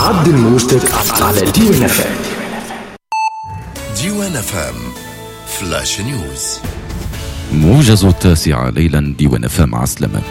عبد الموستك على ديوان FM. ديوان FM فلاش نيوز. موجز 9 ليلا ديوان FM عسلمة.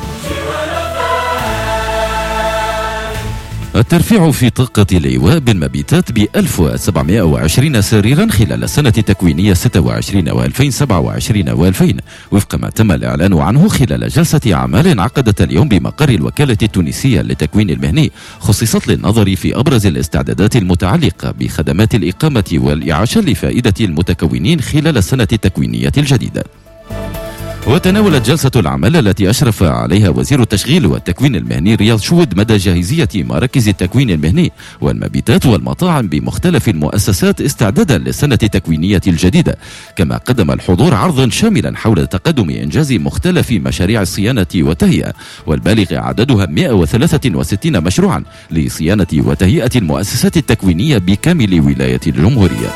الترفيع في طاقة الإيواء بالمبيتات ب 1720 سريرا خلال السنة التكوينية 26 و2027 و2000 وفق ما تم الإعلان عنه خلال جلسة أعمال انعقدت اليوم بمقر الوكالة التونسية للتكوين المهني، خصصت للنظر في أبرز الاستعدادات المتعلقة بخدمات الإقامة والإعاشة لفائدة المتكونين خلال السنة التكوينية الجديدة. وتناولت جلسة الأعمال التي أشرف عليها وزير التشغيل والتكوين المهني رياض شود مدى جاهزية مراكز التكوين المهني والمبيتات والمطاعم بمختلف المؤسسات استعدادا للسنة التكوينية الجديدة، كما قدم الحضور عرضا شاملا حول تقدم إنجاز مختلف مشاريع الصيانة والتهيئة والبالغ عددها 163 مشروعا لصيانة وتهيئة المؤسسات التكوينية بكامل ولاية الجمهورية.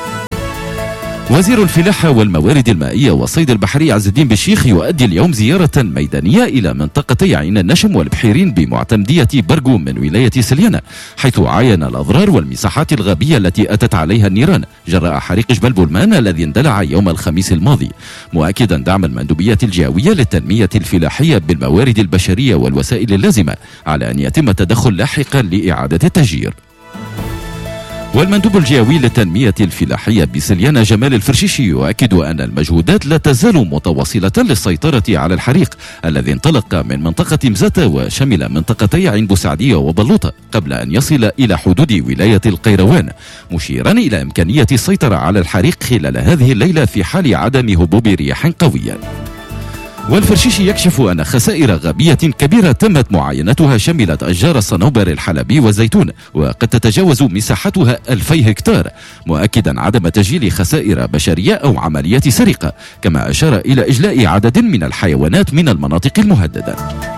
وزير الفلاحة والموارد المائية والصيد البحري عز الدين بالشيخ يؤدي اليوم زيارة ميدانية إلى منطقتي عين النشم والبحيرين بمعتمدية برغو من ولاية سليانة، حيث عاين الأضرار والمساحات الغابية التي أتت عليها النيران جراء حريق جبل بولمان الذي اندلع يوم الخميس الماضي، مؤكدا دعم المندوبية الجهوية للتنمية الفلاحية بالموارد البشرية والوسائل اللازمة على أن يتم التدخل لاحقا لإعادة التشجير. والمندوب الجهوي للتنمية الفلاحية بسليانة جمال الفرشيشي يؤكد أن المجهودات لا تزال متواصلة للسيطرة على الحريق الذي انطلق من منطقة مزاتة وشمل منطقتي عين بوسعدية وبلوطة قبل أن يصل إلى حدود ولاية القيروان، مشيرا إلى إمكانية السيطرة على الحريق خلال هذه الليلة في حال عدم هبوب رياح قوية. والفرشيشي يكشف أن خسائر غابية كبيرة تمت معاينتها شملت أشجار الصنوبر الحلبي والزيتون وقد تتجاوز مساحتها 2000 هكتار، مؤكدا عدم تسجيل خسائر بشرية أو عمليات سرقة، كما أشار إلى إجلاء عدد من الحيوانات من المناطق المهددة.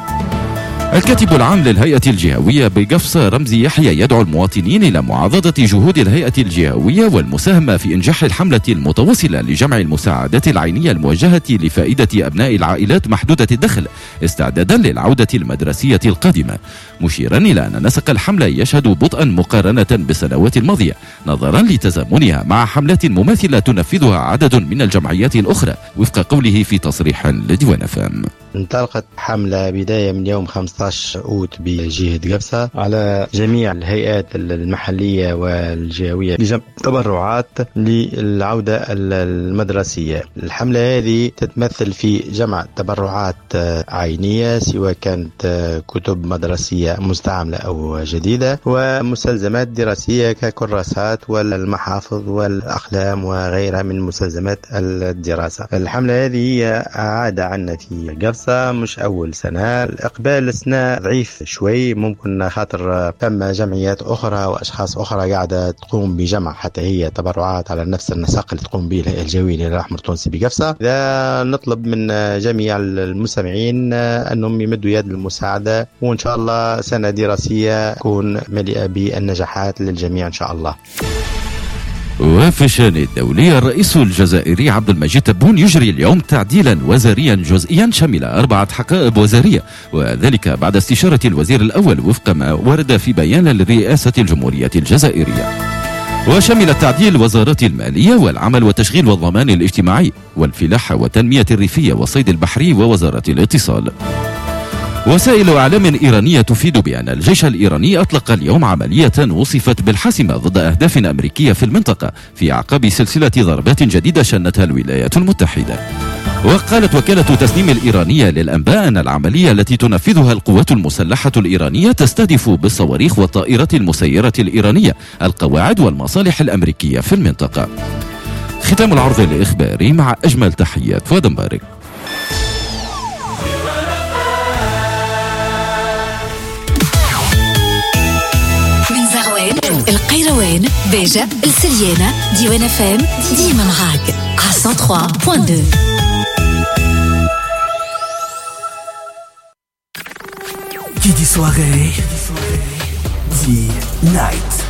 الكاتب العام للهيئة الجهوية بقفصة رمزي يحيى يدعو المواطنين إلى معاضدة جهود الهيئة الجهوية والمساهمة في إنجاح الحملة المتواصلة لجمع المساعدات العينية الموجهة لفائدة أبناء العائلات محدودة الدخل استعدادا للعودة المدرسية القادمة، مشيرا إلى أن نسق الحملة يشهد بطئا مقارنة بالسنوات الماضية نظرا لتزامنها مع حملات مماثلة تنفذها عدد من الجمعيات الأخرى، وفق قوله في تصريح لديوان FM. انطلقت حملة بداية من يوم 15 أوت بجهة قفصة على جميع الهيئات المحلية والجهوية لجمع تبرعات للعودة المدرسية. الحملة هذه تتمثل في جمع تبرعات عينية سواء كانت كتب مدرسية مستعملة أو جديدة ومستلزمات دراسية ككراسات والمحافظ والأقلام وغيرها من مستلزمات الدراسة. الحملة هذه هي عادة عنا في قفصة، مش أول سنة. الإقبال السنة ضعيف شوي، ممكن خاطر ثم جمعيات أخرى وأشخاص أخرى قاعدة تقوم بجمع حتى هي تبرعات على نفس النسق اللي تقوم به الهيئة الجهوية للهلال الأحمر التونسي بقفصة. إذا نطلب من جميع المستمعين أنهم يمدوا يد المساعدة، وإن شاء الله سنة دراسية تكون مليئة بالنجاحات للجميع إن شاء الله. وفي الشأن الدولي الرئيس الجزائري عبد المجيد تبون يجري اليوم تعديلا وزاريا جزئيا شمل 4 حقائب وزارية، وذلك بعد استشارة الوزير الأول وفق ما ورد في بيان لرئاسة الجمهورية الجزائرية. وشمل التعديل وزارات المالية والعمل والتشغيل والضمان الاجتماعي والفلاحة والتنمية الريفية والصيد البحري ووزارة الاتصال. وسائل إعلام إيرانية تفيد بأن الجيش الإيراني أطلق اليوم عملية وصفت بالحاسمة ضد أهداف أمريكية في المنطقة في أعقاب سلسلة ضربات جديدة شنتها الولايات المتحدة. وقالت وكالة تسنيم الإيرانية للأنباء أن العملية التي تنفذها القوات المسلحة الإيرانية تستهدف بالصواريخ والطائرات المسيرة الإيرانية القواعد والمصالح الأمريكية في المنطقة. ختام العرض الإخباري مع أجمل تحيات فؤاد مبارك. القيروان، بيجة، السليانة، ديوان FM، ديما معاك على 103.2. Qui dit soirée, dit night.